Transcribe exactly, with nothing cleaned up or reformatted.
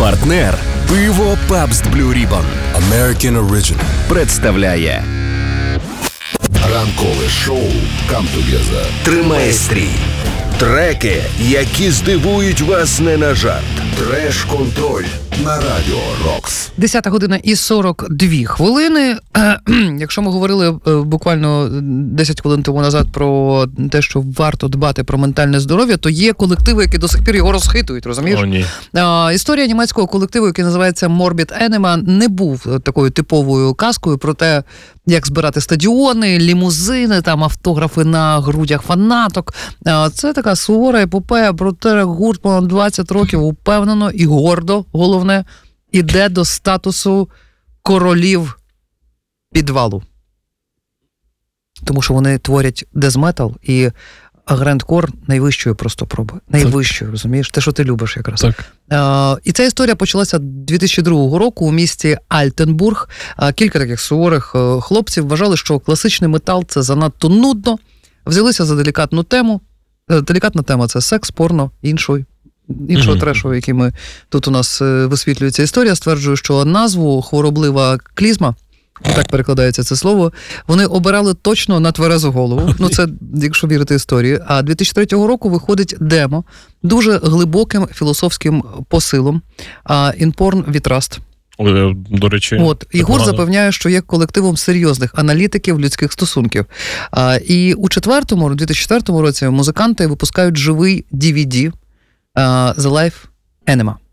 Партнер пиво Pabst Blue Ribbon American Original представляє ранкове шоу Come Together. Тримає стрій. Треки, які здивують вас не на жарт. Треш-контроль на Радіо Рокс. десята година і сорок дві хвилини. Якщо ми говорили буквально десять хвилин тому назад про те, що варто дбати про ментальне здоров'я, то є колективи, які до сих пір його розхитують, розумієш? О, ні. А, історія німецького колективу, який називається Morbid Anima, не був такою типовою казкою про те, як збирати стадіони, лімузини, там автографи на грудях фанаток. А, це така сувора епопея про те, як гурт понад двадцять років упевнено і гордо, головне, іде до статусу королів підвалу. Тому що вони творять дезметал і грандкор найвищої просто проби. Найвищої, розумієш? Те, що ти любиш якраз. Так. А, і ця історія почалася дві тисячі другого року у місті Альтенбург. А, кілька таких суворих хлопців вважали, що класичний метал – це занадто нудно. Взялися за делікатну тему. Делікатна тема – це секс, порно, іншої. Іншого mm-hmm. трешу, який ми тут у нас висвітлюється історія, стверджує, що назву хвороблива клізма, так перекладається це слово, вони обирали точно на тверезу голову. Ну, це, якщо вірити історії. А дві тисячі третього року виходить демо дуже глибоким філософським посилом «In Porn We Trust». До речі. От, і гурт запевняє, що є колективом серйозних аналітиків людських стосунків. А, і у четвертому, дві тисячі четвертому році музиканти випускають живий ді ві ді Uh, The Life Anima.